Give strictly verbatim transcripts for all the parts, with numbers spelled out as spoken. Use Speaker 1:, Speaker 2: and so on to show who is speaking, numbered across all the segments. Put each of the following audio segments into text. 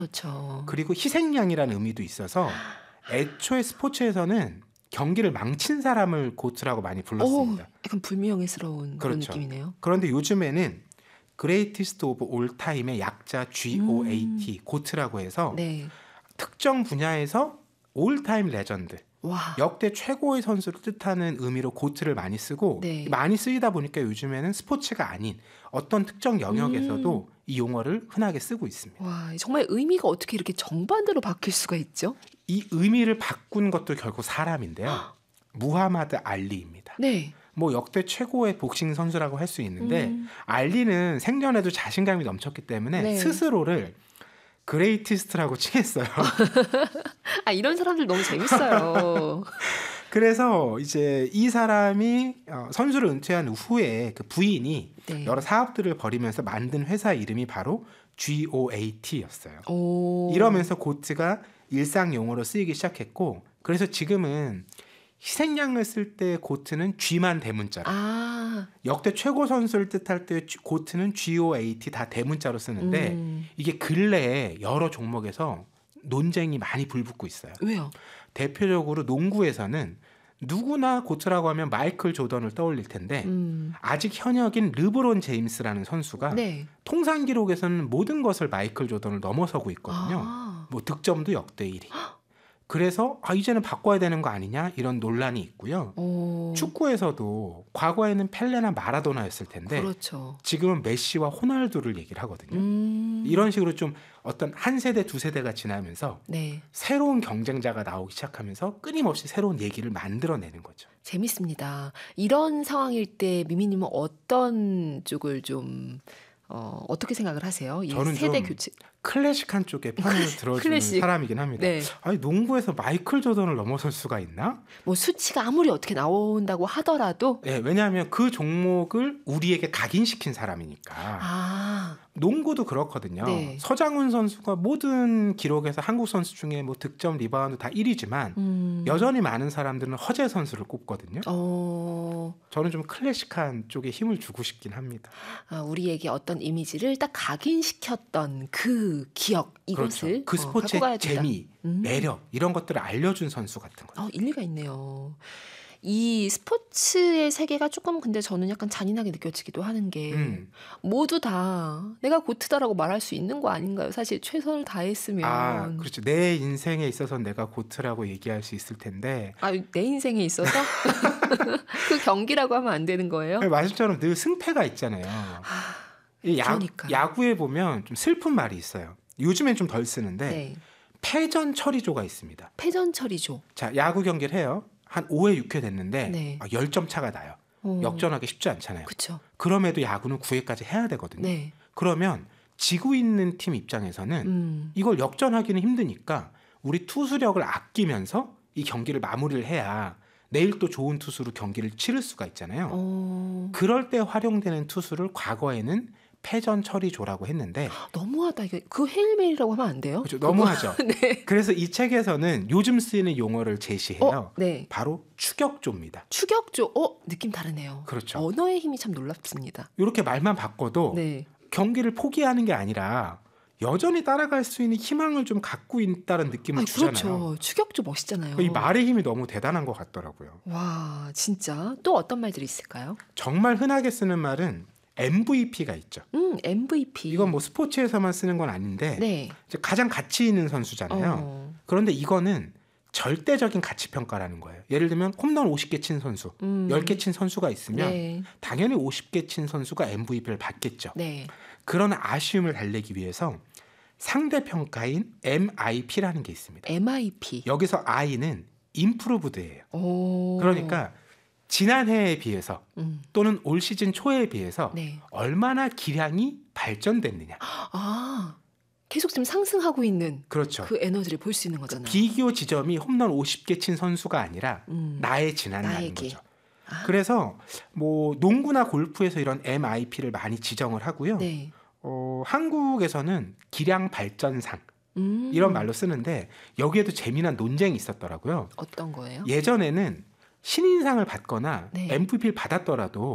Speaker 1: 그렇죠.
Speaker 2: 그리고 희생양이라는 의미도 있어서 애초에 스포츠에서는 경기를 망친 사람을 고트라고 많이
Speaker 1: 오,
Speaker 2: 불렀습니다.
Speaker 1: 약간 불명예스러운 그런
Speaker 2: 그렇죠.
Speaker 1: 느낌이네요.
Speaker 2: 그런데 요즘에는 Greatest of All Time의 약자 지오에이티,
Speaker 1: 음,
Speaker 2: 고트라고 해서
Speaker 1: 네.
Speaker 2: 특정 분야에서 올타임 레전드,
Speaker 1: 와,
Speaker 2: 역대 최고의 선수를 뜻하는 의미로 고트를 많이 쓰고
Speaker 1: 네.
Speaker 2: 많이 쓰이다 보니까 요즘에는 스포츠가 아닌 어떤 특정
Speaker 1: 음,
Speaker 2: 영역에서도 이 용어를 흔하게 쓰고 있습니다.
Speaker 1: 와, 정말 의미가 어떻게 이렇게 정반대로 바뀔 수가 있죠?
Speaker 2: 이 의미를 바꾼 것도 결국 사람인데요. 무하마드 알리입니다.
Speaker 1: 네.
Speaker 2: 뭐 역대 최고의 복싱 선수라고 할 수 있는데
Speaker 1: 음,
Speaker 2: 알리는 생전에도 자신감이 넘쳤기 때문에
Speaker 1: 네.
Speaker 2: 스스로를 그레이티스트라고 칭했어요.
Speaker 1: 아, 이런 사람들 너무 재밌어요.
Speaker 2: 그래서 이제 이 사람이 어, 선수를 은퇴한 후에 그 부인이
Speaker 1: 네.
Speaker 2: 여러 사업들을 벌이면서 만든 회사 이름이 바로 지오에이티였어요.
Speaker 1: 오,
Speaker 2: 이러면서 고트가 일상 용어로 쓰이기 시작했고, 그래서 지금은 희생양을 쓸 때 고트는 G만 대문자로,
Speaker 1: 아,
Speaker 2: 역대 최고 선수를 뜻할 때 G- 고트는 지오에이티 다 대문자로 쓰는데
Speaker 1: 음,
Speaker 2: 이게 근래에 여러 종목에서 논쟁이 많이 불붙고 있어요.
Speaker 1: 왜요?
Speaker 2: 대표적으로 농구에서는 누구나 고트라고 하면 마이클 조던을 떠올릴 텐데
Speaker 1: 음,
Speaker 2: 아직 현역인 르브론 제임스라는 선수가
Speaker 1: 네.
Speaker 2: 통산 기록에서는 모든 것을 마이클 조던을 넘어서고 있거든요.
Speaker 1: 아,
Speaker 2: 뭐 득점도 역대 일 위. 그래서 아, 이제는 바꿔야 되는 거 아니냐 이런 논란이 있고요.
Speaker 1: 오,
Speaker 2: 축구에서도 과거에는 펠레나 마라도나였을 텐데
Speaker 1: 그렇죠.
Speaker 2: 지금은 메시와 호날두를 얘기를 하거든요.
Speaker 1: 음,
Speaker 2: 이런 식으로 좀 어떤 한 세대 두 세대가 지나면서
Speaker 1: 네.
Speaker 2: 새로운 경쟁자가 나오기 시작하면서 끊임없이 새로운 얘기를 만들어내는 거죠.
Speaker 1: 재밌습니다. 이런 상황일 때 미미님은 어떤 쪽을 좀 어, 어떻게 생각을 하세요? 이
Speaker 2: 저는
Speaker 1: 세대
Speaker 2: 좀
Speaker 1: 교체.
Speaker 2: 클래식한 쪽에 편을 들어주는
Speaker 1: 클래식.
Speaker 2: 사람이긴 합니다.
Speaker 1: 네.
Speaker 2: 아니 농구에서 마이클 조던을 넘어설 수가 있나?
Speaker 1: 뭐 수치가 아무리 어떻게 나온다고 하더라도
Speaker 2: 네, 왜냐하면 그 종목을 우리에게 각인시킨 사람이니까.
Speaker 1: 아,
Speaker 2: 농구도 그렇거든요.
Speaker 1: 네.
Speaker 2: 서장훈 선수가 모든 기록에서 한국 선수 중에 뭐 득점, 리바운드 다 일 위지만
Speaker 1: 음,
Speaker 2: 여전히 많은 사람들은 허재 선수를 꼽거든요.
Speaker 1: 어,
Speaker 2: 저는 좀 클래식한 쪽에 힘을 주고 싶긴 합니다.
Speaker 1: 아, 우리에게 어떤 이미지를 딱 각인시켰던 그 기억 이것을
Speaker 2: 그렇죠. 그
Speaker 1: 어, 갖고
Speaker 2: 스포츠의
Speaker 1: 가야 된다.
Speaker 2: 재미,
Speaker 1: 음.
Speaker 2: 매력 이런 것들을 알려준 선수 같은 거죠.
Speaker 1: 어, 일리가 있네요. 이 스포츠의 세계가 조금 근데 저는 약간 잔인하게 느껴지기도 하는 게
Speaker 2: 음.
Speaker 1: 모두 다 내가 고트다라고 말할 수 있는 거 아닌가요? 사실 최선을 다했으면.
Speaker 2: 아, 그렇죠. 내 인생에 있어서 내가 고트라고 얘기할 수 있을 텐데
Speaker 1: 아, 내 인생에 있어서 그 경기라고 하면 안 되는 거예요?
Speaker 2: 말씀처럼 늘 승패가 있잖아요. 이 야,
Speaker 1: 그러니까요.
Speaker 2: 야구에 보면 좀 슬픈 말이 있어요. 요즘엔 좀 덜 쓰는데
Speaker 1: 네.
Speaker 2: 패전 처리조가 있습니다.
Speaker 1: 패전 처리죠.
Speaker 2: 자, 야구 경기를 해요. 한 오 회, 육 회 됐는데
Speaker 1: 네.
Speaker 2: 아, 십 점 차가 나요.
Speaker 1: 어,
Speaker 2: 역전하기 쉽지 않잖아요.
Speaker 1: 그쵸.
Speaker 2: 그럼에도 야구는 구 회까지 해야 되거든요.
Speaker 1: 네.
Speaker 2: 그러면 지고 있는 팀 입장에서는
Speaker 1: 음.
Speaker 2: 이걸 역전하기는 힘드니까 우리 투수력을 아끼면서 이 경기를 마무리를 해야 내일 또 좋은 투수로 경기를 치를 수가 있잖아요.
Speaker 1: 어,
Speaker 2: 그럴 때 활용되는 투수를 과거에는 패전 처리조라고 했는데
Speaker 1: 너무하다. 이게 그 헤일메리라고 하면 안 돼요?
Speaker 2: 그렇죠. 너무하죠.
Speaker 1: 네.
Speaker 2: 그래서 이 책에서는 요즘 쓰이는 용어를 제시해요.
Speaker 1: 어, 네.
Speaker 2: 바로 추격조입니다.
Speaker 1: 추격조. 어, 느낌 다르네요.
Speaker 2: 그렇죠.
Speaker 1: 언어의 힘이 참 놀랍습니다.
Speaker 2: 이렇게 말만 바꿔도
Speaker 1: 네.
Speaker 2: 경기를 포기하는 게 아니라 여전히 따라갈 수 있는 희망을 좀 갖고 있다는 느낌을
Speaker 1: 아,
Speaker 2: 주잖아요.
Speaker 1: 그렇죠. 추격조 멋있잖아요.
Speaker 2: 이 말의 힘이 너무 대단한 것 같더라고요.
Speaker 1: 와, 진짜. 또 어떤 말들이 있을까요?
Speaker 2: 정말 흔하게 쓰는 말은 엠브이피가 있죠.
Speaker 1: 음, 엠브이피.
Speaker 2: 이건 뭐 스포츠에서만 쓰는 건 아닌데
Speaker 1: 네.
Speaker 2: 이제 가장 가치 있는 선수잖아요.
Speaker 1: 어.
Speaker 2: 그런데 이거는 절대적인 가치 평가라는 거예요. 예를 들면 홈런 오십 개 친 선수,
Speaker 1: 음.
Speaker 2: 열 개 친 선수가 있으면
Speaker 1: 네.
Speaker 2: 당연히 오십 개 친 선수가 엠브이피를 받겠죠.
Speaker 1: 네.
Speaker 2: 그런 아쉬움을 달래기 위해서 상대 평가인 엠아이피라는 게 있습니다.
Speaker 1: 엠아이피.
Speaker 2: 여기서 I는 improved예요.
Speaker 1: 오.
Speaker 2: 그러니까 지난해에 비해서
Speaker 1: 음.
Speaker 2: 또는 올 시즌 초에 비해서
Speaker 1: 네.
Speaker 2: 얼마나 기량이 발전됐느냐.
Speaker 1: 아, 계속 지금 상승하고 있는
Speaker 2: 그렇죠.
Speaker 1: 그 에너지를 볼 수 있는 거잖아요.
Speaker 2: 비교 지점이 홈런 오십 개 친 선수가 아니라
Speaker 1: 음.
Speaker 2: 나의 지난해라는
Speaker 1: 나에게.
Speaker 2: 거죠.
Speaker 1: 아.
Speaker 2: 그래서 뭐 농구나 골프에서 이런 엠아이피를 많이 지정을 하고요.
Speaker 1: 네.
Speaker 2: 어, 한국에서는 기량 발전상
Speaker 1: 음.
Speaker 2: 이런 말로 쓰는데 여기에도 재미난 논쟁이 있었더라고요.
Speaker 1: 어떤 거예요?
Speaker 2: 예전에는 신인상을 받거나
Speaker 1: 네.
Speaker 2: 엠브이피를 받았더라도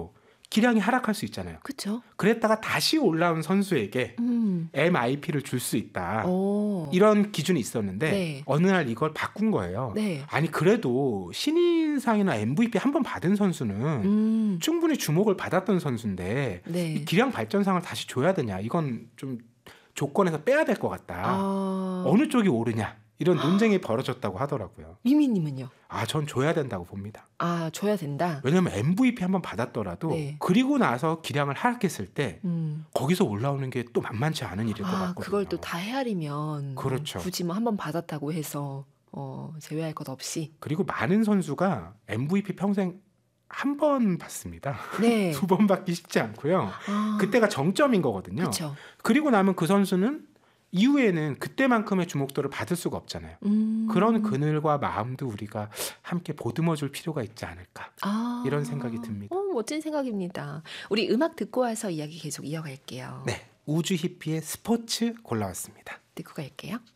Speaker 2: 기량이 하락할 수 있잖아요.
Speaker 1: 그쵸.
Speaker 2: 그랬다가 다시 올라온 선수에게
Speaker 1: 음.
Speaker 2: 엠아이피를 줄 수 있다.
Speaker 1: 오.
Speaker 2: 이런 기준이 있었는데
Speaker 1: 네.
Speaker 2: 어느 날 이걸 바꾼 거예요.
Speaker 1: 네.
Speaker 2: 아니 그래도 신인상이나 엠브이피 한 번 받은 선수는
Speaker 1: 음.
Speaker 2: 충분히 주목을 받았던 선수인데 이
Speaker 1: 네.
Speaker 2: 기량 발전상을 다시 줘야 되냐? 이건 좀 조건에서 빼야 될 것 같다.
Speaker 1: 아.
Speaker 2: 어느 쪽이 옳으냐? 이런 논쟁이 벌어졌다고 하더라고요.
Speaker 1: 미미님은요?
Speaker 2: 아, 전 줘야 된다고 봅니다.
Speaker 1: 아, 줘야 된다.
Speaker 2: 왜냐면 엠브이피 한 번 받았더라도
Speaker 1: 네.
Speaker 2: 그리고 나서 기량을 하락했을 때
Speaker 1: 음.
Speaker 2: 거기서 올라오는 게 또 만만치 않은 일일 것
Speaker 1: 아,
Speaker 2: 같거든요.
Speaker 1: 그걸 또 다 헤아리면
Speaker 2: 그렇죠.
Speaker 1: 굳이 뭐 한 번 받았다고 해서 어, 제외할 것 없이.
Speaker 2: 그리고 많은 선수가 엠브이피 평생 한 번 받습니다.
Speaker 1: 네.
Speaker 2: 두 번 받기 쉽지 않고요.
Speaker 1: 아,
Speaker 2: 그때가 정점인 거거든요.
Speaker 1: 그쵸.
Speaker 2: 그리고 나면 그 선수는 이후에는 그때만큼의 주목도를 받을 수가 없잖아요.
Speaker 1: 음.
Speaker 2: 그런 그늘과 마음도 우리가 함께 보듬어줄 필요가 있지 않을까
Speaker 1: 아.
Speaker 2: 이런 생각이 듭니다.
Speaker 1: 어, 멋진 생각입니다. 우리 음악 듣고 와서 이야기 계속 이어갈게요.
Speaker 2: 네, 우주 히피의 스포츠 골라왔습니다.
Speaker 1: 듣고 갈게요.